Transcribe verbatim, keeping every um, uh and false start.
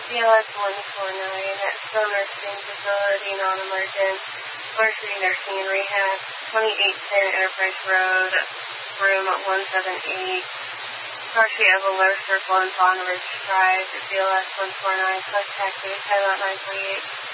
B L S one four nine, Skilled Nursing Facility, non-emergent, Varsity Nursing and Rehab, twenty-eight ten Enterprise Road, room one seven eight, Varsity Evelyn Circle and Fawn Ridge Drive, B L S one four nine, plus taxi, timeout nine forty-eight.